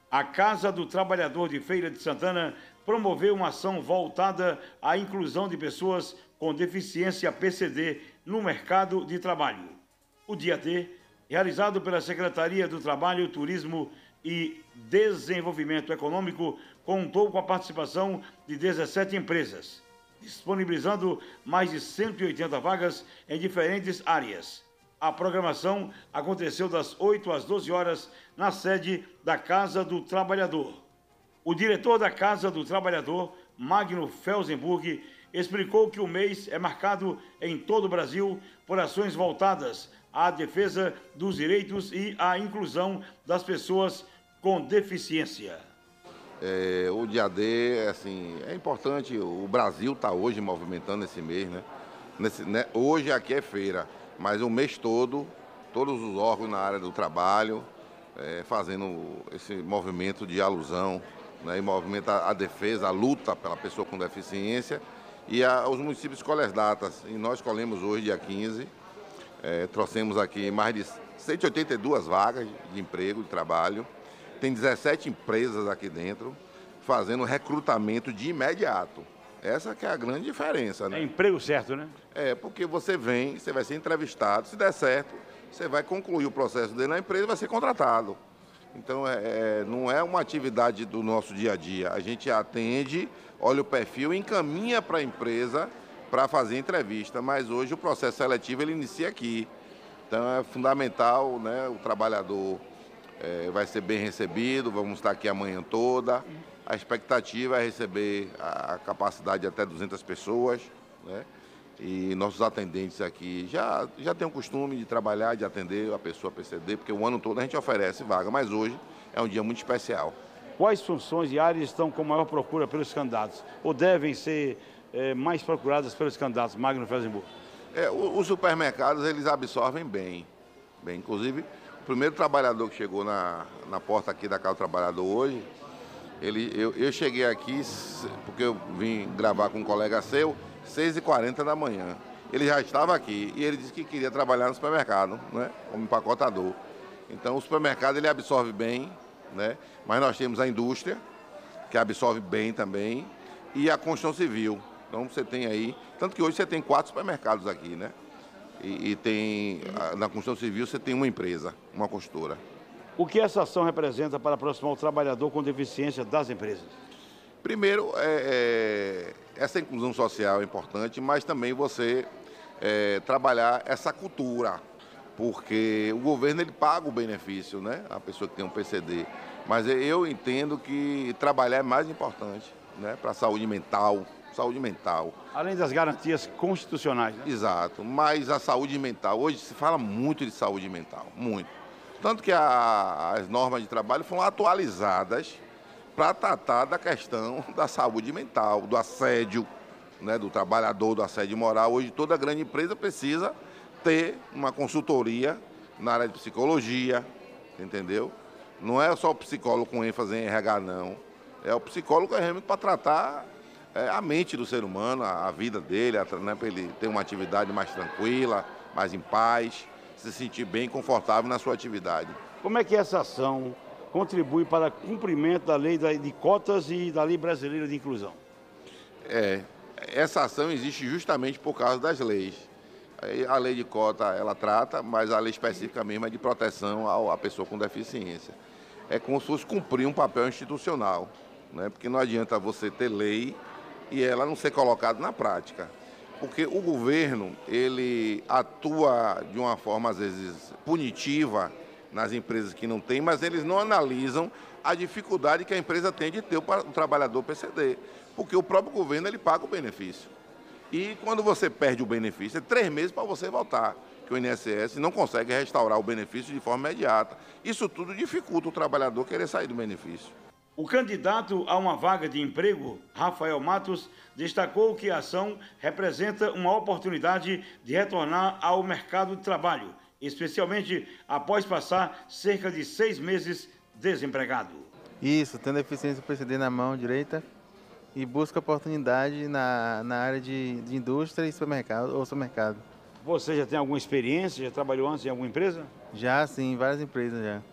A Casa do Trabalhador de Feira de Santana promoveu uma ação voltada à inclusão de pessoas com deficiência PCD no mercado de trabalho. O Dia D, realizado pela Secretaria do Trabalho, Turismo e Desenvolvimento Econômico, contou com a participação de 17 empresas, disponibilizando mais de 180 vagas em diferentes áreas. A programação aconteceu das 8 às 12 horas na sede da Casa do Trabalhador. O diretor da Casa do Trabalhador, Magno Felsenburg, explicou que o mês é marcado em todo o Brasil por ações voltadas à defesa dos direitos e à inclusão das pessoas com deficiência. O dia D, assim, é importante, o Brasil está hoje movimentando esse mês, né? Hoje aqui é feira, mas o mês todo, todos os órgãos na área do trabalho, fazendo esse movimento de alusão, né? E movimenta a defesa, a luta pela pessoa com deficiência. E os municípios escolhem as datas, e nós escolhemos hoje, dia 15, trouxemos aqui mais de 182 vagas de emprego, de trabalho. Tem 17 empresas aqui dentro fazendo recrutamento de imediato. Essa que é a grande diferença, né? É emprego certo, né? Porque você vem, você vai ser entrevistado, se der certo, você vai concluir o processo dele na empresa e vai ser contratado. Então, não é uma atividade do nosso dia a dia. A gente atende, olha o perfil e encaminha para a empresa para fazer entrevista. Mas hoje o processo seletivo ele inicia aqui. Então, é fundamental, né, o trabalhador vai ser bem recebido, vamos estar aqui a manhã toda. A expectativa é receber a capacidade de até 200 pessoas, né? E nossos atendentes aqui já têm o costume de trabalhar, de atender a pessoa PCD, porque o ano todo a gente oferece vaga, mas hoje é um dia muito especial. Quais funções e áreas estão com maior procura pelos candidatos? Ou devem ser mais procuradas pelos candidatos, Magno Felsenburg? Os supermercados, eles absorvem bem. Inclusive, o primeiro trabalhador que chegou na porta aqui da Casa do Trabalhador hoje, eu cheguei aqui, porque eu vim gravar com um colega seu, 6h40 da manhã. Ele já estava aqui e ele disse que queria trabalhar no supermercado, né, como empacotador. Então, o supermercado ele absorve bem, né, mas nós temos a indústria, que absorve bem também, e a construção civil. Então, você tem aí, tanto que hoje você tem 4 supermercados aqui, né, e tem, na construção civil você tem uma empresa, uma construtora. O que essa ação representa para aproximar o trabalhador com deficiência das empresas? Primeiro, essa inclusão social é importante, mas também você trabalhar essa cultura, porque o governo ele paga o benefício, né? A pessoa que tem um PCD. Mas eu entendo que trabalhar é mais importante, né? Para a saúde mental. Além das garantias constitucionais, né? Exato, mas a saúde mental, hoje se fala muito de saúde mental, muito. Tanto que as normas de trabalho foram atualizadas para tratar da questão da saúde mental, do assédio, né, do trabalhador, do assédio moral. Hoje toda grande empresa precisa ter uma consultoria na área de psicologia, entendeu? Não é só o psicólogo com ênfase em RH, não. É o psicólogo realmente para tratar a mente do ser humano, a vida dele, né, para ele ter uma atividade mais tranquila, mais em paz, se sentir bem confortável na sua atividade. Como é que essa ação contribui para o cumprimento da lei de cotas e da lei brasileira de inclusão? Essa ação existe justamente por causa das leis. A lei de cota, ela trata, mas a lei específica mesmo é de proteção à pessoa com deficiência. É como se fosse cumprir um papel institucional, né? Porque não adianta você ter lei e ela não ser colocada na prática. Porque o governo, ele atua de uma forma, às vezes, punitiva nas empresas que não têm, mas eles não analisam a dificuldade que a empresa tem de ter o trabalhador PCD. Porque o próprio governo, ele paga o benefício. E quando você perde o benefício, é 3 meses para você voltar, que o INSS não consegue restaurar o benefício de forma imediata. Isso tudo dificulta o trabalhador querer sair do benefício. O candidato a uma vaga de emprego, Rafael Matos, destacou que a ação representa uma oportunidade de retornar ao mercado de trabalho, especialmente após passar cerca de 6 meses desempregado. Isso, tendo deficiência do PCD na mão direita e busca oportunidade na área de indústria e supermercado. Você já tem alguma experiência? Já trabalhou antes em alguma empresa? Já, sim, várias empresas já.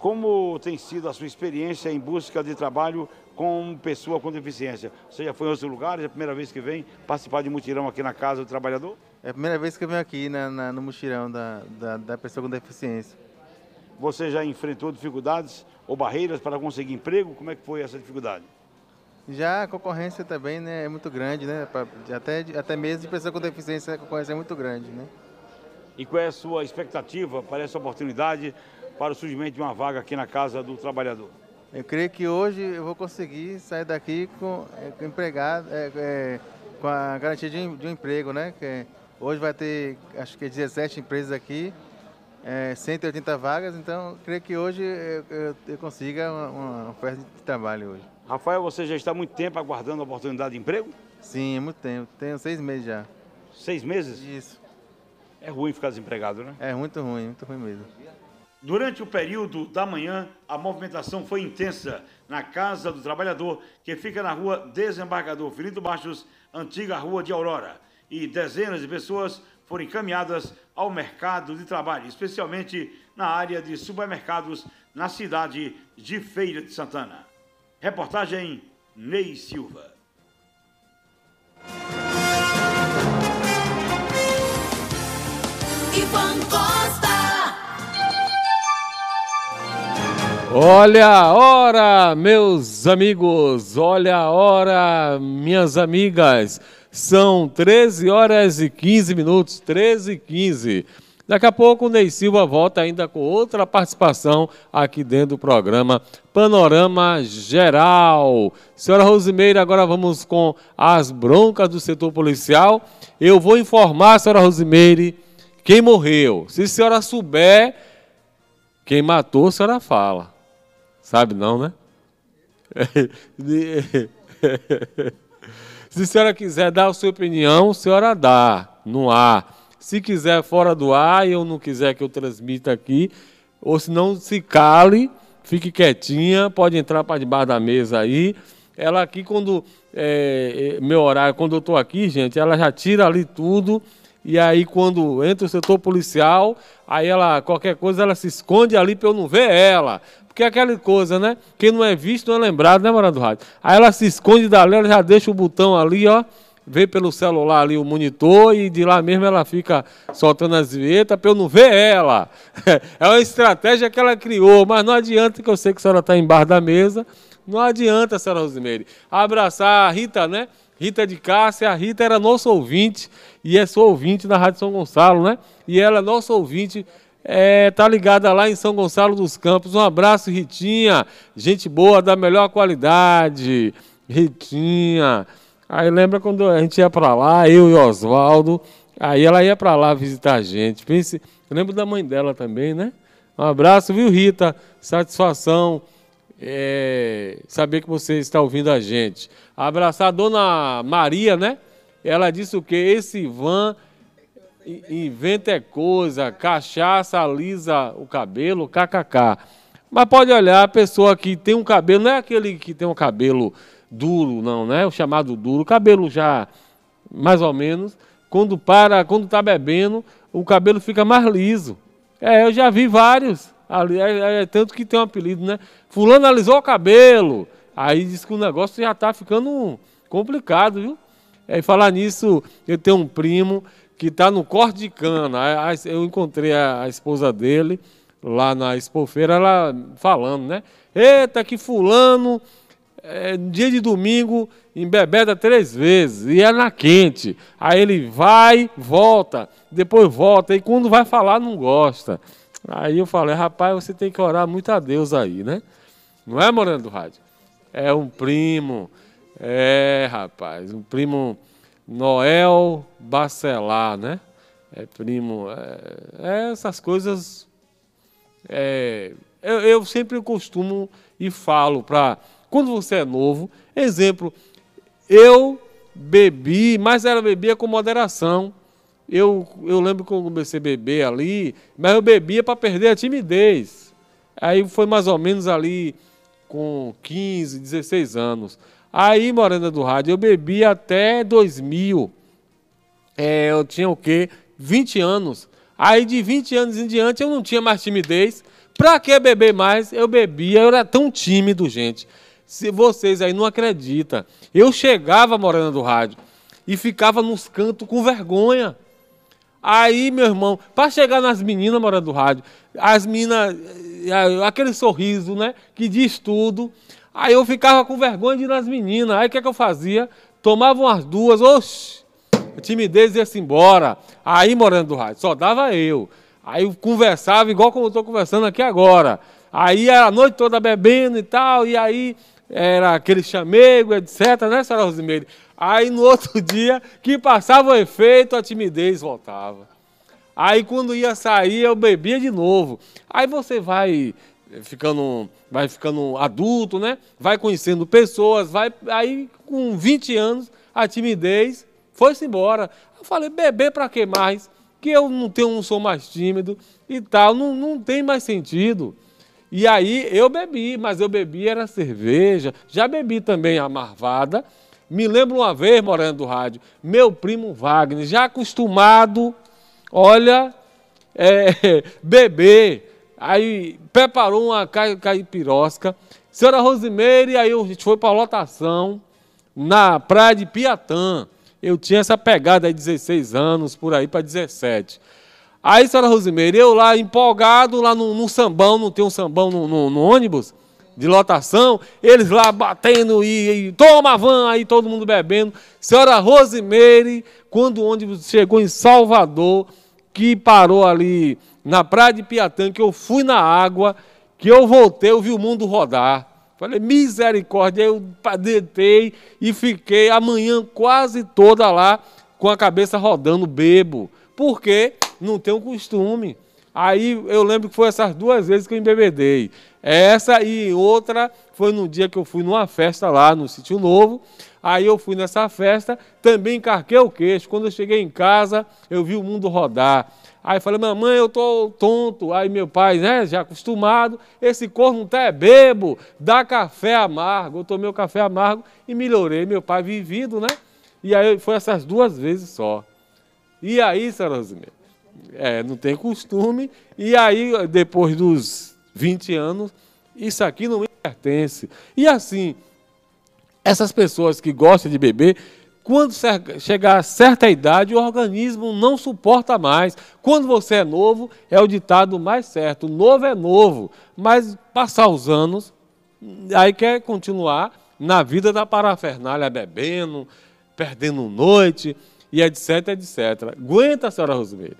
Como tem sido a sua experiência em busca de trabalho com pessoa com deficiência? Você já foi em outros lugares? É a primeira vez que vem participar de mutirão aqui na Casa do Trabalhador? É a primeira vez que eu venho aqui no mutirão da pessoa com deficiência. Você já enfrentou dificuldades ou barreiras para conseguir emprego? Como é que foi essa dificuldade? Já a concorrência também, né, é muito grande, né? Até mesmo de pessoa com deficiência, a concorrência é muito grande, né? E qual é a sua expectativa para essa oportunidade, para o surgimento de uma vaga aqui na Casa do Trabalhador? Eu creio que hoje eu vou conseguir sair daqui com empregado, com a garantia de um emprego, né? Hoje vai ter, acho que 17 empresas aqui, 180 vagas, então creio que hoje eu consiga uma oferta de trabalho hoje. Rafael, você já está há muito tempo aguardando a oportunidade de emprego? Sim, muito tempo. Tenho 6 meses já. 6 meses? Isso. É ruim ficar desempregado, né? É muito ruim mesmo. Durante o período da manhã, a movimentação foi intensa na Casa do Trabalhador, que fica na rua Desembargador Filinto Bastos, antiga Rua de Aurora. E dezenas de pessoas foram encaminhadas ao mercado de trabalho, especialmente na área de supermercados na cidade de Feira de Santana. Reportagem Ney Silva. Ivan Costa. Olha a hora, meus amigos, olha a hora, minhas amigas. São 13 horas e 15 minutos, 13h15. Daqui a pouco o Ney Silva volta ainda com outra participação aqui dentro do programa Panorama Geral. Senhora Rosimeira, agora vamos com as broncas do setor policial. Eu vou informar, senhora Rosimeira, quem morreu. Se a senhora souber quem matou, a senhora fala. Sabe não, né? Se a senhora quiser dar a sua opinião, a senhora dá no ar. Se quiser fora do ar e eu não quiser que eu transmita aqui, ou se não, se cale, fique quietinha, pode entrar para debaixo da mesa aí. Ela aqui, quando meu horário, quando eu estou aqui, gente, ela já tira ali tudo. E aí, quando entra o setor policial, aí ela, qualquer coisa, ela se esconde ali para eu não ver ela. Porque é aquela coisa, né? Quem não é visto não é lembrado, né, Morando do Rádio? Aí ela se esconde dali, ela já deixa o botão ali, ó, vê pelo celular ali o monitor e de lá mesmo ela fica soltando as vinhetas para eu não ver ela. É uma estratégia que ela criou, mas não adianta, que eu sei que a senhora está embaixo da mesa, não adianta, senhora Rosimeire. Abraçar a Rita, né? Rita de Cássia, a Rita era nossa ouvinte e é sua ouvinte da Rádio São Gonçalo, né? E ela é nossa ouvinte, tá ligada lá em São Gonçalo dos Campos. Um abraço, Ritinha, gente boa, da melhor qualidade, Ritinha. Aí lembra quando a gente ia para lá, eu e Oswaldo, aí ela ia para lá visitar a gente. Pense, eu lembro da mãe dela também, né? Um abraço, viu, Rita? Satisfação saber que você está ouvindo a gente. Abraçar a dona Maria, né? Ela disse o quê? Esse Ivan inventa coisa, cachaça alisa o cabelo, kkk. Mas pode olhar, a pessoa que tem um cabelo, não é aquele que tem um cabelo duro, não, né? O chamado duro, o cabelo já mais ou menos, quando está bebendo, o cabelo fica mais liso. Eu já vi vários, ali, tanto que tem um apelido, né? Fulano alisou o cabelo, aí diz que o negócio já está ficando complicado, viu? E falar nisso, eu tenho um primo que está no corte de cana, eu encontrei a esposa dele lá na Expofeira, ela falando, né? Eita, que fulano, dia de domingo, embebeda 3 vezes, e é na quente. Aí ele vai, volta, depois volta, e quando vai falar não gosta. Aí eu falei, rapaz, você tem que orar muito a Deus aí, né? Não é, Morando do Rádio? É um primo, rapaz, um primo Noel Bacelar, né? Primo, essas coisas, eu sempre costumo e falo para, quando você é novo, exemplo, eu bebi, mas bebia com moderação. Eu lembro que eu comecei a beber ali, mas eu bebia para perder a timidez. Aí foi mais ou menos ali com 15, 16 anos. Aí, Morando do Rádio, eu bebi até 2000. Eu tinha o quê? 20 anos. Aí, de 20 anos em diante, eu não tinha mais timidez. Pra que beber mais? Eu bebia, eu era tão tímido, gente. Se vocês aí não acreditam. Eu chegava morando do rádio e ficava nos cantos com vergonha. Aí, meu irmão, para chegar nas meninas morando do rádio, as meninas, aquele sorriso, né, que diz tudo. Aí eu ficava com vergonha de ir nas meninas. Aí o que é que eu fazia? Tomava umas duas, oxi, a timidez ia-se embora. Aí, morando do rádio, só dava eu. Aí eu conversava igual como eu estou conversando aqui agora. Aí era a noite toda bebendo e tal, e aí era aquele chamego, etc, né, senhora Rosimeire? Aí no outro dia, que passava o efeito, a timidez voltava. Aí quando ia sair, eu bebia de novo. Aí você vai ficando adulto, né? Vai conhecendo pessoas, aí com 20 anos, a timidez foi-se embora. Eu falei, beber para que mais? Que eu não sou mais tímido e tal, não tem mais sentido. E aí eu bebi, mas eu bebi era cerveja, já bebi também a marvada. Me lembro uma vez, morando do rádio, meu primo Wagner, já acostumado, olha, beber, aí preparou uma caipirosca. Senhora Rosimeire, aí a gente foi para a lotação, na praia de Piatã. Eu tinha essa pegada aí, 16 anos, por aí para 17. Aí, senhora Rosimeire, eu lá empolgado, lá no sambão, não tem um sambão no ônibus de lotação, eles lá batendo e toma van, aí todo mundo bebendo. Senhora Rosimeire, quando o ônibus chegou em Salvador, que parou ali na praia de Piatã, que eu fui na água, que eu voltei, eu vi o mundo rodar. Falei, misericórdia, eu deitei e fiquei a manhã quase toda lá com a cabeça rodando, bebo. Por quê? Não tenho costume. Aí eu lembro que foi essas 2 vezes que eu embebedei. Essa e outra foi no dia que eu fui numa festa lá no Sítio Novo. Aí eu fui nessa festa, também encarquei o queixo. Quando eu cheguei em casa, eu vi o mundo rodar. Aí falei, mamãe, eu tô tonto. Aí meu pai, né, já acostumado, esse corno tá bebo, dá café amargo. Eu tomei o café amargo e melhorei. Meu pai vivido, né? E aí foi essas 2 vezes só. E aí, senhora Rosimeire, não tem costume. E aí, depois dos 20 anos, isso aqui não me pertence. E assim, essas pessoas que gostam de beber, quando chegar a certa idade, o organismo não suporta mais. Quando você é novo, é o ditado mais certo. Novo é novo, mas passar os anos, aí quer continuar na vida da parafernália, bebendo, perdendo noite, e etc, etc. Aguenta, senhora Rosimeire.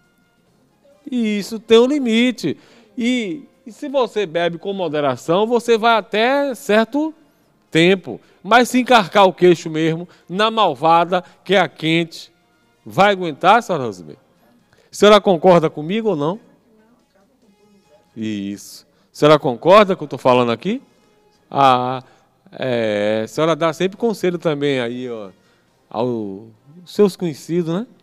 E isso tem um limite. E se você bebe com moderação, você vai até certo tempo. Mas se encarcar o queixo mesmo, na malvada, que é a quente, vai aguentar, senhora Rosimeire? A senhora concorda comigo ou não? Isso. A senhora concorda com o que eu estou falando aqui? A senhora dá sempre conselho também aí, ó, aos seus conhecidos, né?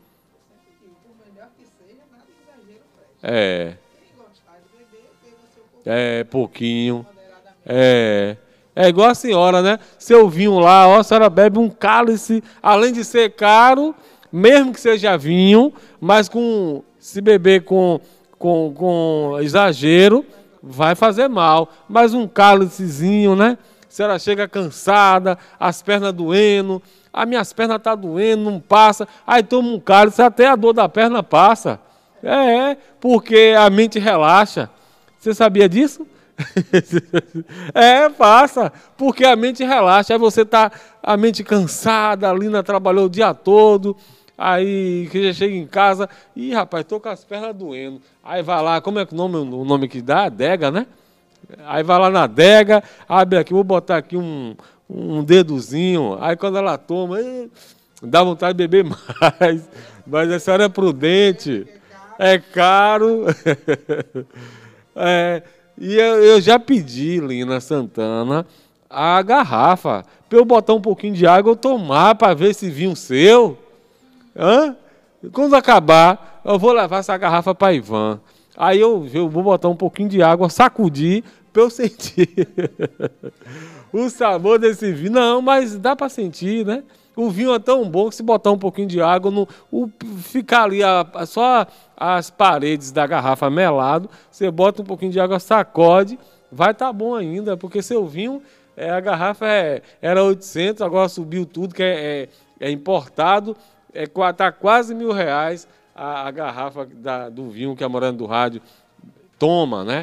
Pouquinho. É igual a senhora, né? Seu vinho lá, ó, a senhora bebe um cálice, além de ser caro, mesmo que seja vinho, mas se beber com exagero, vai fazer mal. Mas um cálicezinho, né? A senhora chega cansada, as pernas doendo, as minhas pernas estão doendo, não passa, aí toma um cálice, até a dor da perna passa. Porque a mente relaxa. Você sabia disso? Passa, porque a mente relaxa. Aí você tá a mente cansada, a Lina trabalhou o dia todo, aí que já chega em casa, rapaz, tô com as pernas doendo. Aí vai lá, como é que o nome que dá? Adega, né? Aí vai lá na adega, abre aqui, vou botar aqui um dedozinho, aí quando ela toma, dá vontade de beber mais. Mas a senhora é prudente, é caro. E eu já pedi, Lina Santana, a garrafa, para eu botar um pouquinho de água, eu tomar, para ver se vinho seu. Quando acabar, eu vou levar essa garrafa para Ivan. Aí eu vou botar um pouquinho de água, sacudir, para eu sentir o sabor desse vinho. Não, mas dá para sentir, né? O vinho é tão bom que se botar um pouquinho de água, ficar ali só as paredes da garrafa melado, você bota um pouquinho de água, sacode, vai estar bom ainda, porque seu vinho, a garrafa era 800, agora subiu tudo, que é importado, está quase R$1.000 a garrafa do vinho que a Morando do Rádio toma, né?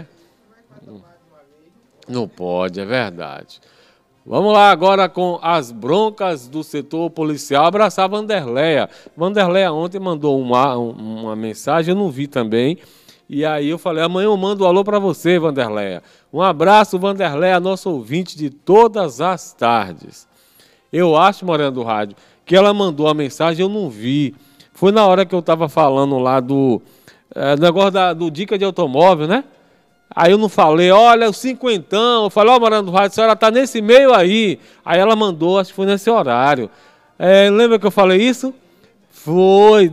Não pode, é verdade. Vamos lá agora com as broncas do setor policial. Abraçar a Vanderleia. Vanderleia ontem mandou uma mensagem, eu não vi também. E aí eu falei, amanhã eu mando um alô para você, Vanderleia. Um abraço, Vanderleia, nosso ouvinte de todas as tardes. Eu acho, Morando do Rádio, que ela mandou a mensagem, eu não vi. Foi na hora que eu estava falando lá do negócio do Dica de Automóvel, né? Aí eu não falei, olha, o cinquentão. Eu falei, Morando do Rádio, a senhora está nesse meio aí. Aí ela mandou, acho que foi nesse horário. Lembra que eu falei isso? Foi,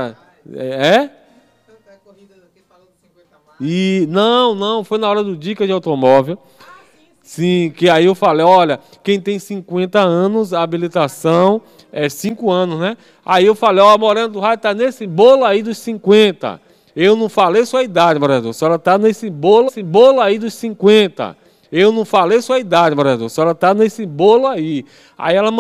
E não, foi na hora do Dica de Automóvel. Sim, que aí eu falei, olha, quem tem 50 anos, a habilitação é 5 anos, né? Aí eu falei, Morando do Rádio está nesse bolo aí dos 50. Eu não falei sua idade, morador. A senhora está nesse bolo aí dos 50. Eu não falei sua idade, morador. A senhora está nesse bolo aí. Aí ela